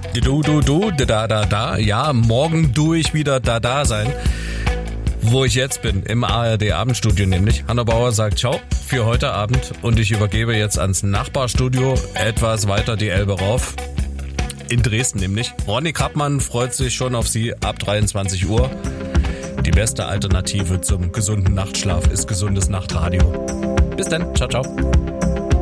Da. Ja, morgen ich wieder da sein. Wo ich jetzt bin, im ARD-Abendstudio nämlich. Hanna Bauer sagt ciao für heute Abend und ich übergebe jetzt ans Nachbarstudio etwas weiter die Elbe rauf. In Dresden nämlich. Ronny Krappmann freut sich schon auf Sie ab 23 Uhr. Die beste Alternative zum gesunden Nachtschlaf ist gesundes Nachtradio. Bis dann, ciao, ciao.